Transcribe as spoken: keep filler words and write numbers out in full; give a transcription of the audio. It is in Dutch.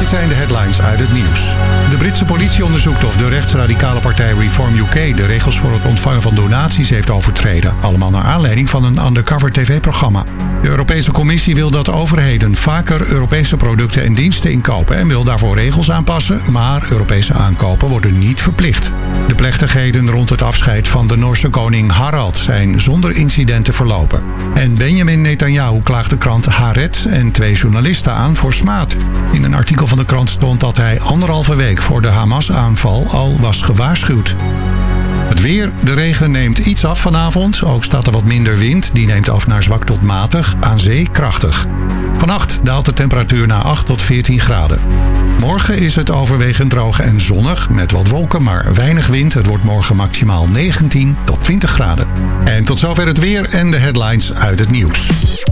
Dit zijn de headlines uit het nieuws. De Britse politie onderzoekt of de rechtsradicale partij Reform U K de regels voor het ontvangen van donaties heeft overtreden. Allemaal naar aanleiding van een undercover tv-programma. De Europese Commissie wil dat overheden vaker Europese producten en diensten inkopen en wil daarvoor regels aanpassen, maar Europese aankopen worden niet verplicht. De plechtigheden rond het afscheid van de Noorse koning Harald zijn zonder incidenten verlopen. En Benjamin Netanyahu klaagt de krant Haaretz en twee journalisten aan voor smaad. In een artikel van de krant stond dat hij anderhalve week voor de Hamas-aanval al was gewaarschuwd. Het weer. De regen neemt iets af vanavond. Ook staat er wat minder wind. Die neemt af naar zwak tot matig. Aan zee krachtig. Vannacht daalt de temperatuur naar acht tot veertien graden. Morgen is het overwegend droog en zonnig. Met wat wolken, maar weinig wind. Het wordt morgen maximaal negentien tot twintig graden. En tot zover het weer en de headlines uit het nieuws.